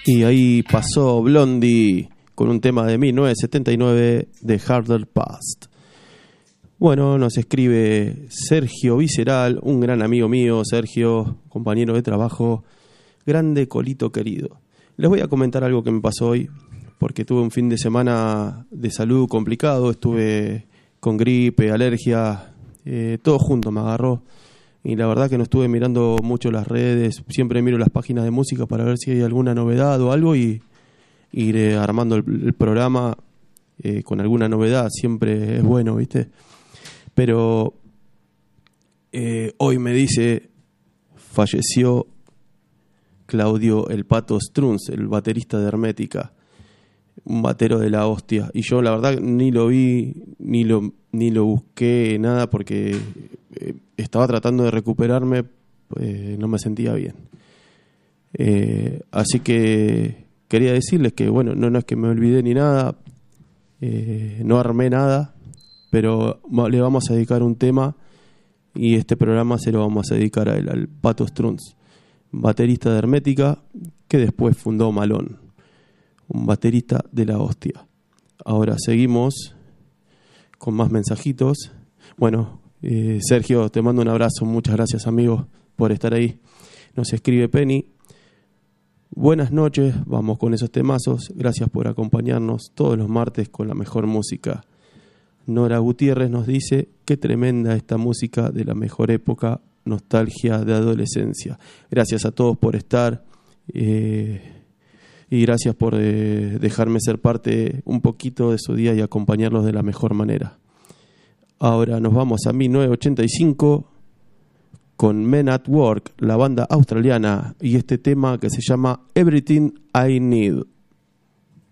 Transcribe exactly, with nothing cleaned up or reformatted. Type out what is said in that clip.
Y ahí pasó Blondie con un tema de mil novecientos setenta y nueve de Harder Past. Bueno, nos escribe Sergio Visceral, un gran amigo mío, Sergio, compañero de trabajo, grande Colito querido. Les voy a comentar algo que me pasó hoy, porque tuve un fin de semana de salud complicado, estuve con gripe, alergia, eh, todo junto me agarró. Y la verdad que no estuve mirando mucho las redes, siempre miro las páginas de música para ver si hay alguna novedad o algo y iré armando el, el programa eh, con alguna novedad, siempre es bueno, ¿viste? Pero eh, hoy me dice, falleció Claudio El Pato Strunz, el baterista de Hermética, un batero de la hostia. Y yo la verdad ni lo vi, ni lo, ni lo busqué, nada, porque eh, estaba tratando de recuperarme, eh, no me sentía bien. Eh, así que quería decirles que, bueno, no, no es que me olvidé ni nada, eh, no armé nada, pero le vamos a dedicar un tema y este programa se lo vamos a dedicar a él, al Pato Strunz, baterista de Hermética que después fundó Malón, un baterista de la hostia. Ahora seguimos con más mensajitos. Bueno, eh, Sergio, te mando un abrazo, muchas gracias amigo por estar ahí. Nos escribe Penny, buenas noches, vamos con esos temazos, gracias por acompañarnos todos los martes con la mejor música. Nora Gutiérrez nos dice, qué tremenda esta música de la mejor época, nostalgia de adolescencia. Gracias a todos por estar eh, y gracias por eh, dejarme ser parte un poquito de su día y acompañarlos de la mejor manera. Ahora nos vamos a mil novecientos ochenta y cinco con Men at Work, la banda australiana, y este tema que se llama Everything I Need.